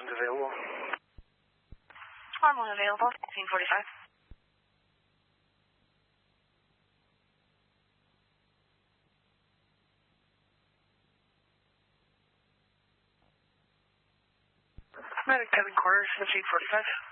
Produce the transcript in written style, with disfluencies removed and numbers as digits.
one's available. Arm 1 available, 1545. Medic 7 quarters, 1545.